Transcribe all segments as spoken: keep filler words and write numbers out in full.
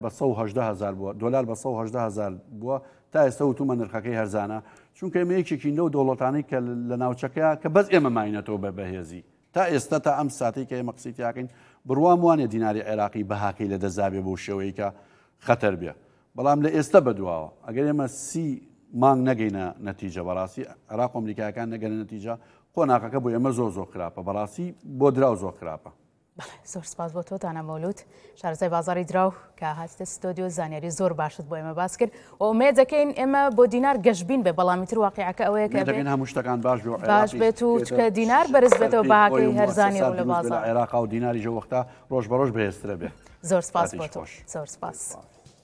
بە سەد و هەژدە هەزار بووە دۆلار بە سەد و هەژدە هەزار بووە تا ئێستا وتومە نرخەکەی هەرزانە چونکە ئێمە یەکێکی نەو دەوڵەتانی کە لە ناوچەکەیە کە بەس ئێمە ماینەتەوە بە بەهێزی تا ئێستا تا ئەم ساتی کە ئێمە قسەی تاکەین بڕوام وانێ دیناری عێراقی بەهاکەی لە دەستدابێ بۆ شێوەیە کە خەتەر بێ بەڵام لە ئێستا بەدواوە ئەگەر ئێمە سی مانگ نەگەینە نەتیجە بەڕاستی عێراق و ئەمریکایەکان نەگەنە نەتیجە قۆناغەکە بۆ ئێمە زۆر زۆر خراپە بەڕاستی بۆ دراو زۆر خراپە. زۆر سپاس بۆ تۆتانە مەولود شارەزای بازاڕی دراو کە هاتیتە ستۆدیۆ زانیاری زۆر باشت بۆ ئێمە باس کرد و ئومێد دەکەین ئێمە بۆ دینار گەشتبین بێ بەڵامی تر واقعەکە ئەوەیە کە هەموو شتەکان باش باش بێت و چکە دینار بەرز بێتەوە بەهاکەی هەرزانی و لە بازاڕ عێراق و دیناری ژە وەختا ڕۆژ بە ڕۆژ بەهێزترە بێ. زۆر سپاس بۆ تۆ زۆر سپاس.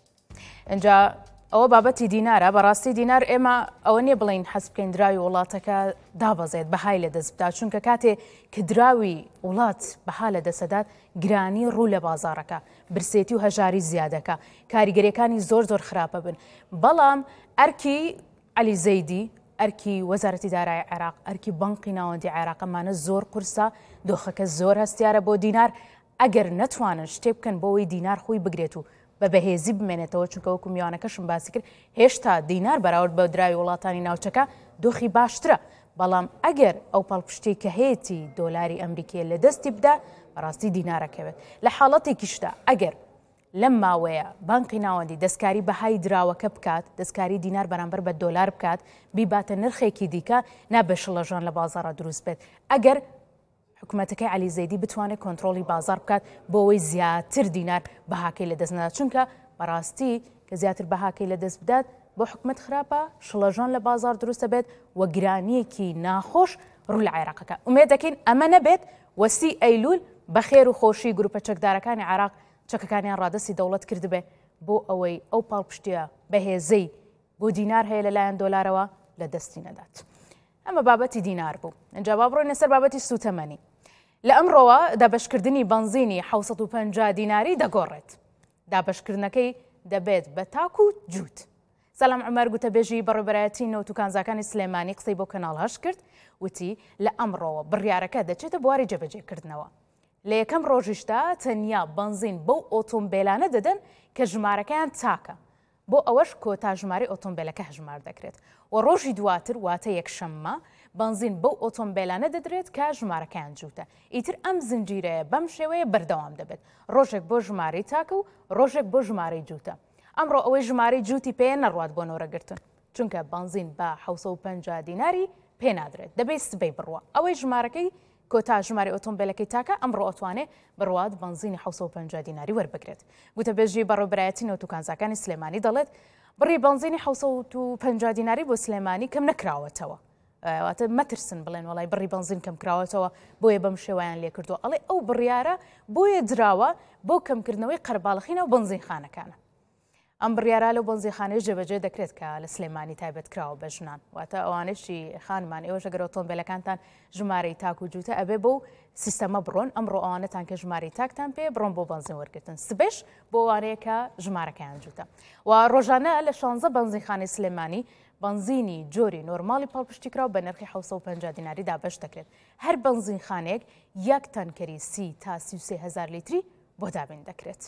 اینجا ئەوە بابەتی دینارە بەڕاستی دینار ئێمە ئەوە نییە بڵین حەز بکەین دراوی وڵاتەکە دابەزێت بەهای لە دەست بدات چونکە کاتێ کە دراوی وڵات بەها لە دەسەدات گرانی ڕوو لە بازارەکە برسێتی و هەژاری زیادەکە کاریگەریەکانی زۆر زۆر خراپە بن بەڵام ئەرکی عەلی زەیدی ئەرکی وەزارەتی دارایی عێراق ئەرکی بانقی ناوەندی عێراقەمانە زۆر قورسە دۆخەکە زۆر هەستیارە بۆ دینار ئەگەر نەتوانن شتێ بکەن بۆەوەی دینار خۆی بگرێت و بە بەهێزی بمێنێتەوە چونکە وەکو میوانەکەشم باسی کرد هێشتا دینار بەراورد بە دراوی وڵاتانی ناوچەکە دۆخی باشترە بەڵام ئەگەر ئەو پاڵپشتی کە هەیەی دۆلاری ئەمریکی لە دەستی بدا بەڕاستی دینارەکەوێت لە حاڵەتێکیشدا ئەگەر لەم ماوەیە بانقی ناوەندی دەستکاری بەهای دراوەکە بکات دەستکاری دینار بەرامبەر بە دۆلار بکات بیباتە نرخێکی دیکە نابێ شڵەژان لە بازاڕە دروست بێت ئەگەر حکوومەتەکەی عەلی زەیدی بتوانێت کۆنتترۆلی بازار بکات بۆ ئەوەی زیاتر دینار بەهاکەی لە دەست نەدات چونکە بەڕاستی کە زیاتر بەهاکەی لە دەست بدات بۆ حکوومەت خراپە شڵەژان لە بازار دروستە بێت و گرانیەکی ناخۆش ڕوو لە عێراقەکە ئومێد دەکەین ئەمە نەبێت وەسی ئەیلول بەخێر و خۆشی گروپە چەکدارەکانی عێراق چەکەکانیان ڕادەستی دەوڵەت کردبێ بۆ ئەوەی ئەو پاڵپشتیە بەهێزەی بۆ دینار هەیە لەلایەن دۆلارەوە لە دەستی نەدات. ئەمە بابەتی دینار بوو ئەنجا با بڕۆینە سەر بابەتی سوتەمەنی لە ئەمڕۆوە دابەشکردنی بەنزینی حەوت و پەنجا دیناری دەگۆڕێت دابەشکردنەکەی دەبێت بە تاک و جووت. سەلام عومەر گوتەبێژی بەڕێبەرایەتی نەوتوکانزاکانی سلێمانی قسەی بۆ کەناڵ هەش کرد وتی لە ئەمڕۆوە بڕیارەکە دەچێتە بواری جێبەجێکردنەوە لە یەکەم ڕۆژیشتا تەنیا بەنزین بەو ئۆتۆمبیلانە دەدەن کە ژمارەکەیان تاکە بۆ ئەوەش کۆتا ژماری ئۆتۆمبیلەکە هەژمار دەکرێت و ڕۆژی دواتر واتە یەکشەممە بەنزین بەو ئۆتۆمبیلانە دەدرێت کە ژمارەکەیان جووتە ئیتر ئەم زنجیرەیە بەم شێوەیە بەردەوام دەبێت ڕۆژێک بۆ ژمارەی تاکە و ڕۆژێک بۆ ژمارەی جووتە ئەمڕۆ ئەوەی ژمارەی جووتی پێ نەڕوات بۆ نۆرەگرتن چونکە بەنزین بە حەوت و پەنجا دیناری پێ نادرێت دەبێت سبەی بڕوە ئەوەی ژمارەکەی کۆتا ژماری ئۆتۆمبیلەکەی تاکە ئەمڕۆ ئەتوانێت بڕوات بەنزینی حەوت و پەنجا دیناری وەربگرێت گوتەبێژی بەڕێبەرایەتی نەوتوکانزاکانی سلێمانی دەڵێت بڕی بەنزینی حەوت و پەنجا دیناری بۆ سلێمانی کەم نەکراوەتەوە واتە مەترسن بڵێن وڵای بڕی بەنزین کەم کراوەتەوە بۆیە بەم شێوەیان لێ کردووە ئەڵێ ئەو بڕیارە بۆیە دراوە بۆ کەمکردنەوەی قەرباڵخینە و بەنزینخانەکانە ئەم بڕیارە لەو بەنزینخانەی جێبەجێ دەکرێت کە لە سلێمانی تایبەت کراوە بە ژنان واتە ئەوانشی خانمان ئێوەش ئەگەر ئۆتۆمبیلەکانتان ژمارەی تاک و جووتە ئەبێ بۆ سیستەمە بڕۆن ئەمڕۆ ئەوانەتان کە ژمارەی تاکتان پێ بڕۆن بۆ بەنزین وەرگرتن سبەش بۆ ئەوانەیە کە ژمارەکەیان جووتە و ڕۆژانە لە شانزە بەنزینخانەی سلێمانی بەنزینی جۆری نۆرماڵی پاڵپشتی کراو بە نرخی حەوت و پەنجا دیناری دابەش دەکرێت هەر بەنزینخانەیەک یەک تەنکەری سی تا سی و سێ هەزار لیتری بۆ دابین دەکرێت.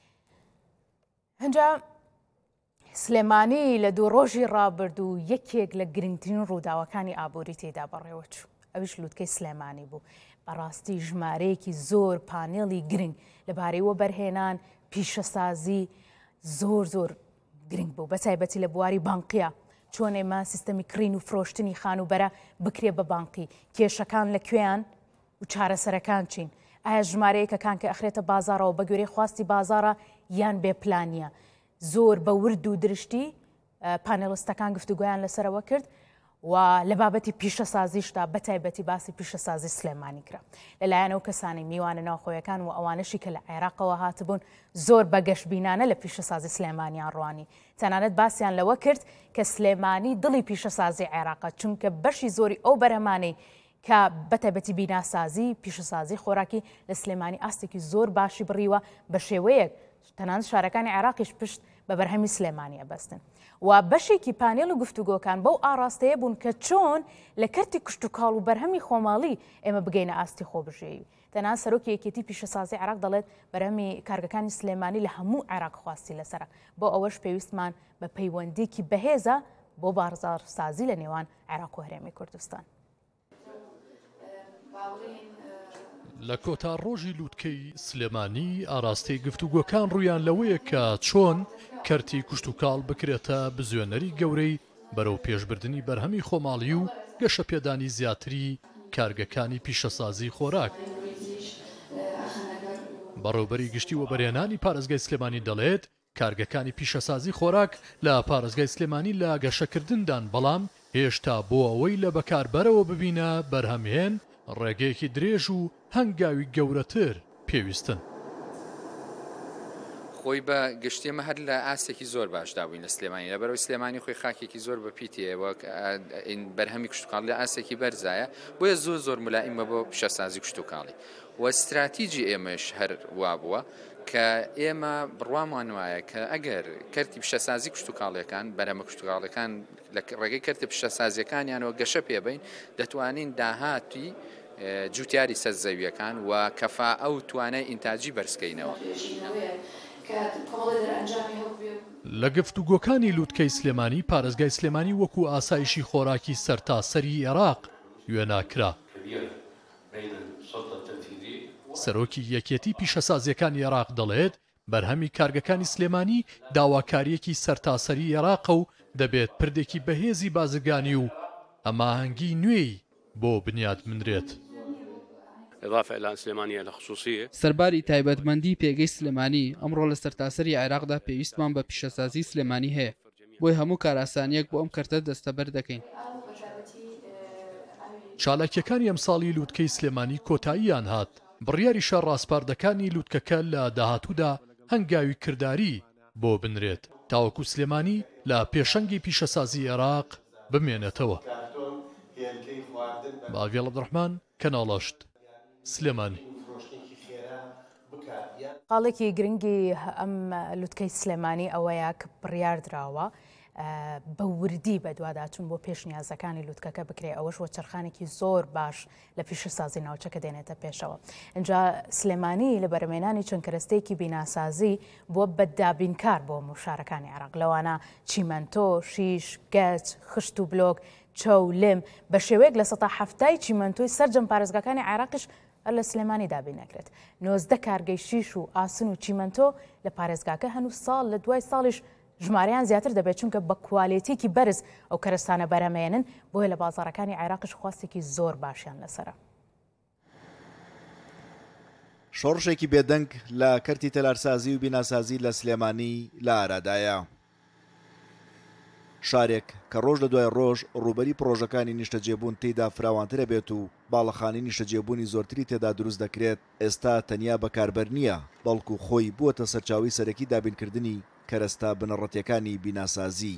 هەنجا سلێمانی لە دوو ڕۆژی ڕابرد و یەکێک لە گرنگترین ڕووداوەکانی ئابووری تێدا بەڕێوە چوو ئەویش لووتکەی سلێمانی بوو بەڕاستی ژمارەیەکی زۆر پانێڵی گرنگ لەبارەی وەبەرهێنان پیشەسازی زۆر زۆر گرنگ بوو بەتایبەتی لە بواری بانقیە چۆن ئێمە سیستەمی کڕین و فرۆشتنی خانوبەرە بکرێ بە بانقی کێشەکان لەکوێیان و چارەسەرەکان چین ئایا ژمارەیەکەکان کە ئەخرێتە بازارەوە بە گوێرەی خواستی بازارە یان بێ پلانیە زۆر بە ورد و درشتی پانێڵستەکان گفتوگویان لەسەرەوە کرد و لە بابەتی پیشەسازیشدا بەتایبەتی باسی پیشەسازی سلێمانی کرا لەلایەنەوە کەسانی میوانە ناوخۆیەکان و ئەوانەشی کە لە عێراقەوە هاتبوون زۆر بەگەشتبینانە لە پیشەسازی سلێمانیان ڕوانی تەنانەت باسییان لەوە کرد کە سلێمانی دڵی پیشەسازی عێراقە چونکە بەشی زۆری ئەو بەرهەمانەی کە بەتایبەتی بیناسازی پیشەسازی خۆراکی لە سلێمانی ئاستێکی زۆر باشی بڕیوە بە شێوەیەک تەنانەت شارەکانی عێراقیش پشت بە بەرهەمی سلێمانیە بەستن و بەشێکی پانێڵ و گفتوگۆکان بەو ئاراستەیە بوون کە چۆن لە کەرتی کشت و کاڵ و بەرهەمی خۆماڵی ئێمە بگەینە ئاستی خۆبژێوی. تەنانەت سەرۆکی یەکێتی پیشەسازی عێراق دەڵێت بەرهەمی کارگەکانی سلێمانی لە هەموو عێراق خواستی لەسەرە، بۆ ئەوەش پێویستمان بە پەیوەندیکی بەهێزە بۆ بازاڕسازی لە نێوان عێراق و هەرێمی کوردستان. لە کۆتا ڕۆژی لووتکەی سلێمانی ئاراستەی گفتوگۆکان ڕوویان لەوەیە کە چۆن کەرتی کوشت و کاڵ بکرێتە بزوێنەری گەورەی بەرەو پێشبردننی بەرهەمی خۆماڵی و گەشە پێدانی زیاتری کارگەکانی پیشەسازی خۆراک. بەڕێوەبەری گشتی و بەرهێنانی پارێزگای سلێمانی دەڵێت کارگەکانی پیشەسازی خۆراک لە پارێزگای سلێمانی لە گەشەکردندان، بەڵام هێشتا بۆ ئەوەی لە بەکاربەرەوە ببینە بەرهەمهێن ڕێگەیەکی درێژ و هەنگاوی گەورەتر پێویستن. خۆی بە گشتێمە هەر لە ئاسێکی زۆر باشدا بووین لە سلێمانی، لەبەرەوەی سلێمانی خۆی خاکێکی زۆر بەپیتەوە بەرهەمی کشتتوکاڵ لە ئاسێکی بەرزایە، بۆیە زۆر زۆر ملائیمە بۆ پیشەسازی کشتتوکاڵی و استراتیجی ئێمەش هەر وا بووە کە ئێمە بڕوامان وایە کە ئەگەر کەرتی پیشەسازی کشتتوکاڵیەکان بەرهەمە کشتتوکاڵەکان لە ڕێگەی کەرتی پیشەسازیەکانیانەوە گەشە پێبین، دەتوانین داهاتی جوتیاری سەرزەویەکان و کەفا ئەو توانای ئینتاجی بەرزکەینەوە. لە گفتوگۆکانی لووتکەی سلێمانی پارێزگای سلێمانی وەکو ئاسایشی خۆراکی سەرتاسەری عێراق وێناکرا. سەرۆکی یەکێتی پیشەسازیەکانی عێراق دەڵێت بەرهەمی کارگەکانی سلێمانی داواکاریەکی سەرتاسەری عێراقە و دەبێت پردێکی بەهێزی بازرگانی و ئەماهەنگی نوێی بۆ بنیاد منرێت. إضافة إلى سليمانية الخصوصية سەرباری تایبەتمەندی پێگەی سلێمانی ئەمڕۆ لە سەرتاسەری عێراقدا پێویستمان بە پیشەسازی سلێمانی هەیە، بۆی هەموو کاراسانیەک بۆ ئەم کەرتە دەستەبەر دەکەین. چالاکیەکانی ئەمساڵی لووتکەی سلێمانی کۆتاییان هات، بڕیاری شەڕ ڕاستپاردەکانی لووتکەکە لە داهاتوودا هەنگاوی کردداری بۆ بنرێت تاوەکو سلێمانی لە پێشەنگی پیشەسازی عێراق بمێنێتەوە. باڤێڵ عەبدوڕەحمان، کەناڵەشت، سلێمانی. قاڵێکی گرنگی ئەم لووتکەی سلێمانی ئەوەیە کە بڕیار دراوە بە وردی بە دوواداچوون بۆ پێشنیازەکانی لووتکەکە بکرێ، ئەوەش وە چرخانێکی زۆر باش لە پیشەسازی ناوچەکە دێنێتە پێشەوە. اینجا سلێمانی لە بەرهەمهێنانی چەند کەرەستەیەکی بیناسازی بۆ بەدابینکار بۆ مشارەکانی عێراق، لەوانە چیمەنتۆ، شیش، گەچ، خشت و بلۆک، چەو، لم بە شێوەیەک لە سەتا هەفتای چیمەنتۆی سەرجەم پارێزگاکانی عێراقیش هەر لە سلێمانی دابین نەکرێت. نۆزدە کارگەی شیش و ئاسن و چیمەنتۆ لە پارێزگاکە هەنوو ساڵ لە دوای ساڵیش ژمارەیان زیاتر دەبێت، چونکە بە کوالێتیکی بەرز ئەو کەرستانە بەرهەمێنن، بۆیە لە بازاڕەکانی عێراقیش خواستێکی زۆر باشیان لەسرە. شۆڕشێکی بێدەنگ لە کەرتی تەلارسازی و بیناسازی لە سلێمانی لە ئارادایە. شارێک کە ڕۆژ لە دوای ڕۆژ ڕوبەری پرۆژەکانی نیشتەجێبوون تێدا فراوانترە بێت و باڵەخانی نیشتەجێبوونی زۆرتری تێدا دروست دەکرێت، ئێستا تەنیا بەکاربەر نییە، بەڵکو خۆی بووەتە سەرچاوی سەرەکی دابینکردنی کەرەستە بنەڕەتیەکانی بیناسازی.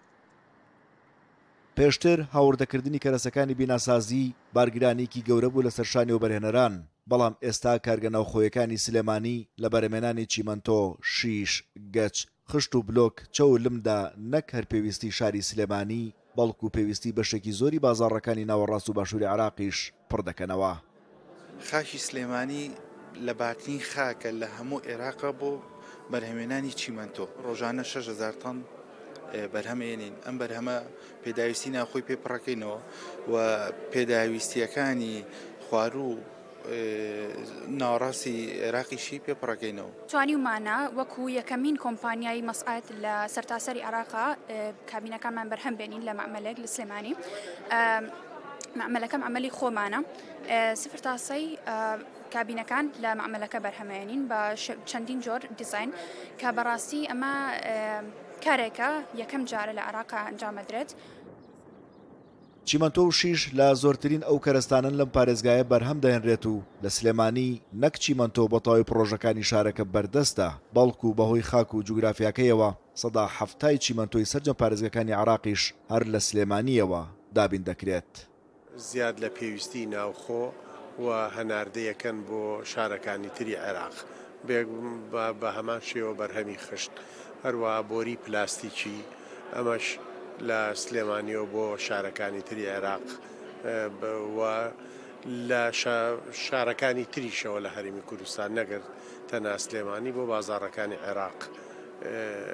پێشتر هاوردەکردنی کەرەسەکانی بیناسازی بارگرانێکی گەورە بوو لە سەرشانی و بەرهێنەران، بەڵام ئێستا کارگە ناوخۆیەکانی سلێمانی لە بەرهەمێنانی چیمەنتۆ، شیش، گەچ، خشت و بلۆک، چەو لمدا نەک هەر پێویستی شاری سلێمانی بەڵکو پێویستی بەشێکی زۆری بازاڕەکانی ناوەڕاست و باشووری عێراقیش پڕ دەکەنەوە. خاکی سلێمانی لە باتنی خاکە لە هەموو عێراقە بۆ بەرهەمێنانی چیمەنتۆ. ڕۆژانە شەش هەزار تەن بەرهەمێنین. ئەم بەرهەمە پێداویستی ناخۆی پێپڕەکەینەوە و پێداویستیەکانی خواروو ناوەڕاستی عێراقیشی پێپڕەکەینەوە. توانی ومانە وەکو یەکەمین کۆمپانیای مەسعەد لە سەرتاسەری عێراقا کابینەکانمان بەرهەم بێنین لە مەعمەلێک لە سلێمانی. مەعمەلەکە مەعمەلی خۆمانە، سفر تاسەی کابینەکان لە مەعمەلەکە بەرهەمێنین بە چەندین جۆر دیزاین کە بەڕاستی ئەمە کارێکە یەکەم جارە لە عێراقا ئەنجامەدرێت. چیمەنتۆ و شیش لە زۆرترین ئەو کەرستانن لەم پارێزگایە بەرهەم دەهێنرێت و لە سلێمانی نەک چیمەنتۆ بە تەواوی پرۆژەکانی شارەکە بەردەستە، بەڵکو بەهۆی خاک و جوگرافیاکەیەوە سەدا هەفتای چیمەنتۆی سەرجەم پارێزگەکانی عێراقیش هەر لە سلێمانیەوە دابین دەکرێت. زیاد لە پێویستی ناوخۆ و هەناردەیەکەن بۆ شارەکانی تری عێراق، بە هەمان شێوە بەرهەمی خشت هەروە بۆری پلاستیکی ئەمەش لە سلێمانیەوە بۆ شارەکانی تری عێراق و لە شارەکانی تریشەوە لە هەرێمی کوردستان نەگرت تەنها سلێمانی بۆ بازاڕەکانی عێراق